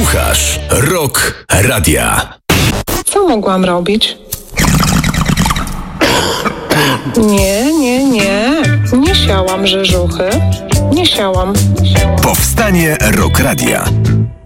Słuchasz Rock Radia. Co mogłam robić? Nie siałam rzeżuchy. Nie siałam. Powstanie Rock Radia.